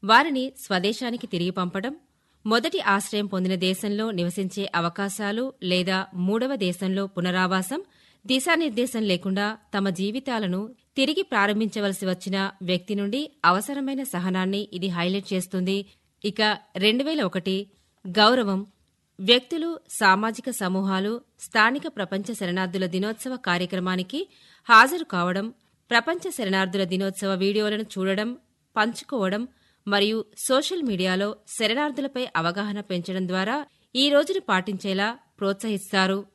వారిని స్వదేశానికి తిరిగి పంపడం, మొదటి ఆశ్రయం పొందిన దేశంలో నివసించే అవకాశాలు లేదా మూడవ దేశంలో పునరావాసం, దిశానిర్దేశం లేకుండా తమ జీవితాలను తిరిగి ప్రారంభించవలసి వచ్చిన వ్యక్తి నుండి అవసరమైన సహనాన్ని ఇది హైలైట్ చేస్తుంది. ఇక 2001 గౌరవం వ్యక్తులు, సామాజిక సమూహాలు స్థానిక ప్రపంచ శరణార్థుల దినోత్సవ కార్యక్రమానికి హాజరు కావడం, ప్రపంచ శరణార్థుల దినోత్సవ వీడియోలను చూడడం, పంచుకోవడం మరియు సోషల్ మీడియాలో శరణార్థులపై అవగాహన పెంచడం ద్వారా ఈ రోజును పాటించేలా ప్రోత్సహిస్తారు.